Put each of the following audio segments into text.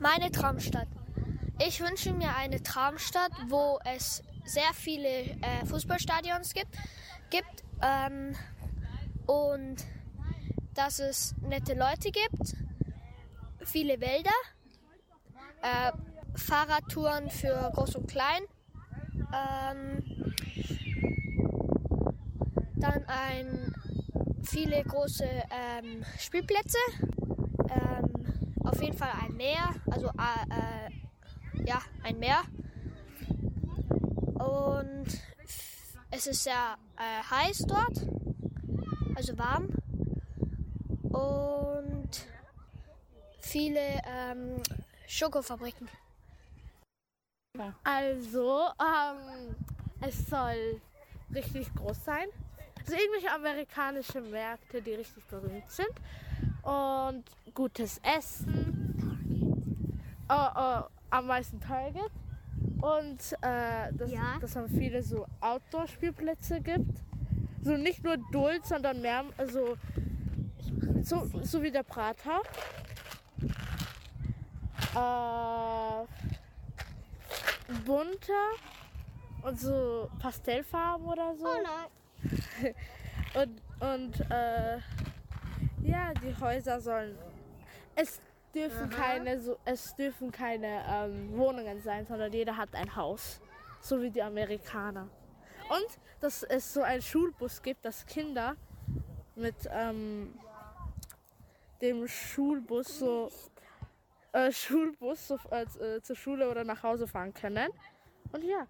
Meine Traumstadt. Ich wünsche mir eine Traumstadt, wo es sehr viele Fußballstadions gibt und dass es nette Leute gibt, viele Wälder, Fahrradtouren für Groß und Klein, dann viele große Spielplätze, auf jeden Fall ein Meer, also ein Meer. Und es ist sehr heiß dort, also warm. Und viele Schokofabriken. Also, es soll richtig groß sein. Also irgendwelche amerikanische Märkte, die richtig berühmt sind. Und gutes Essen. Am meisten Target. Und dass man viele so Outdoor-Spielplätze gibt. So nicht nur Duld, sondern mehr, also so wie der Prater. Bunter und so Pastellfarben oder so. Oh und nein. die Häuser sollen. Es dürfen keine Wohnungen sein, sondern jeder hat ein Haus, so wie die Amerikaner. Und dass es so einen Schulbus gibt, dass Kinder mit dem Schulbus zur Schule oder nach Hause fahren können. Und ja.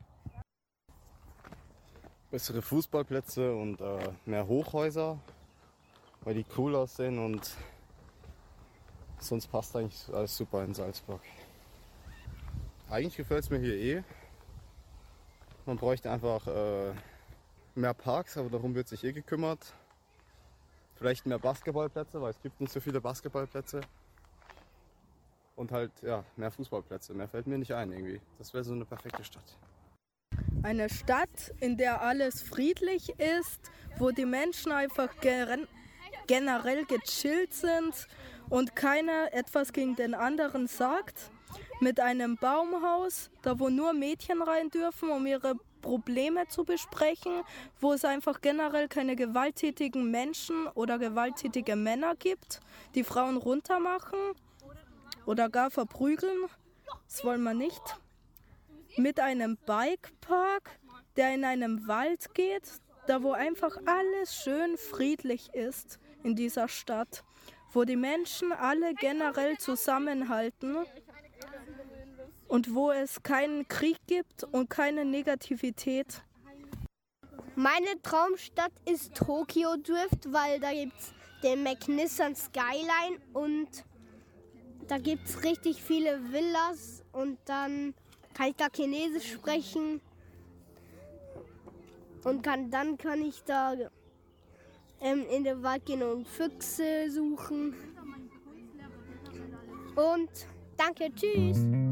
Bessere Fußballplätze und mehr Hochhäuser, weil die cool aussehen und sonst passt eigentlich alles super in Salzburg. Eigentlich gefällt es mir hier eh. Man bräuchte einfach mehr Parks, aber darum wird sich gekümmert. Vielleicht mehr Basketballplätze, weil es gibt nicht so viele Basketballplätze. Und halt, mehr Fußballplätze. Mehr fällt mir nicht ein irgendwie. Das wäre so eine perfekte Stadt. Eine Stadt, in der alles friedlich ist, wo die Menschen einfach generell gechillt sind und keiner etwas gegen den anderen sagt. Mit einem Baumhaus, da wo nur Mädchen rein dürfen, um ihre Probleme zu besprechen, wo es einfach generell keine gewalttätigen Menschen oder gewalttätige Männer gibt, die Frauen runtermachen oder gar verprügeln. Das wollen wir nicht. Mit einem Bikepark, der in einem Wald geht, da wo einfach alles schön friedlich ist in dieser Stadt, wo die Menschen alle generell zusammenhalten und wo es keinen Krieg gibt und keine Negativität. Meine Traumstadt ist Tokyo Drift, weil da gibt es den McNissan Skyline und da gibt es richtig viele Villas und dann kann ich da Chinesisch sprechen und dann kann ich da in den Wald gehen und Füchse suchen. Und danke, tschüss.